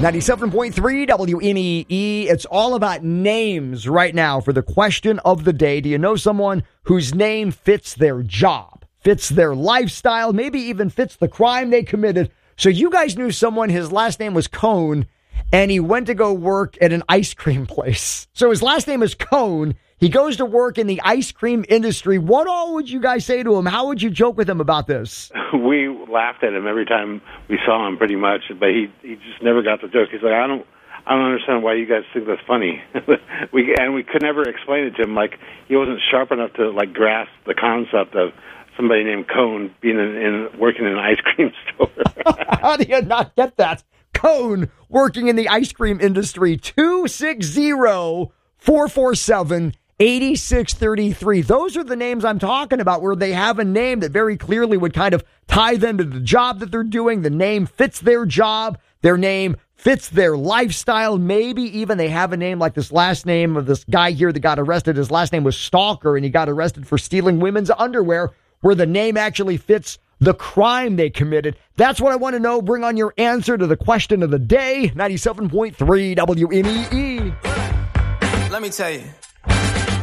97.3 WNEE. It's all about names right now for the question of the day. Do you know someone whose name fits their job, fits their lifestyle, maybe even fits the crime they committed? So you guys knew someone, his last name was Cone, and he went to go work at an ice cream place. So his last name is Cone. He goes to work in the ice cream industry. What all would you guys say to him? How would you joke with him about this? We laughed at him every time we saw him, pretty much, but he just never got the joke. He's like, I don't understand why you guys think that's funny. we could never explain it to him. Like, he wasn't sharp enough to grasp the concept of somebody named Cone being working in an ice cream store. How do you not get that? Cone working in the ice cream industry. 260-447-8633. Those are the names I'm talking about, where they have a name that very clearly would kind of tie them to the job that they're doing. The name fits their job. Their name fits their lifestyle. Maybe even they have a name like this last name of this guy here that got arrested. His last name was Stalker, and he got arrested for stealing women's underwear, where the name actually fits the crime they committed. That's what I want to know. Bring on your answer to the question of the day. 97.3 WNEE. Let me tell you.